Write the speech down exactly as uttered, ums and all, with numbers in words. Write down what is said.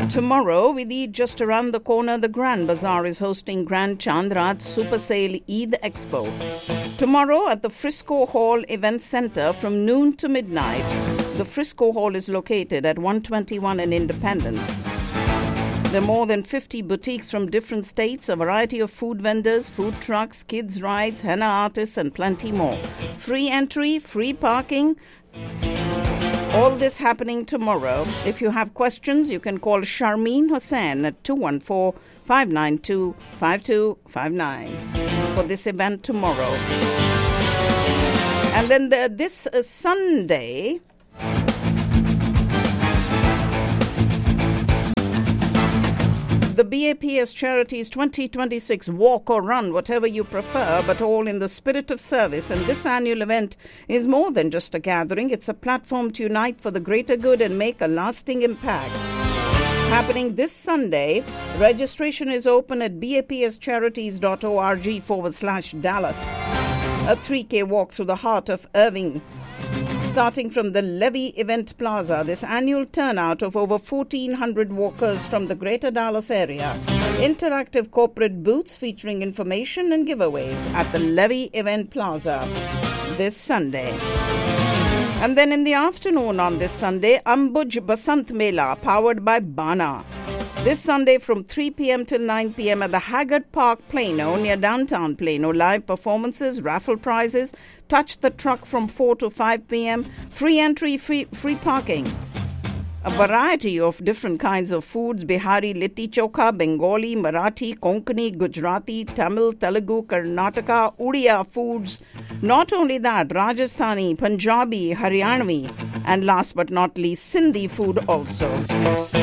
Tomorrow, with Eid just around the corner, the Grand Bazaar is hosting Grand Chandrat Super Sale Eid Expo. Tomorrow at the Frisco Hall Event Center from noon to midnight. The Frisco Hall is located at one twenty-one in Independence. There are more than fifty boutiques from different states, a variety of food vendors, food trucks, kids' rides, henna artists, and plenty more. Free entry, free parking. All this happening tomorrow. If you have questions, you can call Sharmeen Hussain at two one four, five nine two, five two five nine for this event tomorrow. And then the, this uh, Sunday, the B A P S Charities twenty twenty-six Walk or Run, whatever you prefer, but all in the spirit of service. And this annual event is more than just a gathering. It's a platform to unite for the greater good and make a lasting impact. Happening this Sunday, registration is open at bapscharities.org forward slash Dallas. A three K walk through the heart of Irving. Starting from the Levy Event Plaza, this annual turnout of over fourteen hundred walkers from the greater Dallas area. Interactive corporate booths featuring information and giveaways at the Levy Event Plaza this Sunday. And then in the afternoon on this Sunday, Ambuj Basant Mela, powered by Bana. This Sunday from three p.m. till nine p.m. at the Haggard Park, Plano, near downtown Plano. Live performances, raffle prizes, touch the truck from four to five p.m. Free entry, free, free parking. A variety of different kinds of foods: Bihari, Litti Chokha, Bengali, Marathi, Konkani, Gujarati, Tamil, Telugu, Karnataka, Udiya foods. Not only that, Rajasthani, Punjabi, Haryanavi, and last but not least, Sindhi food also.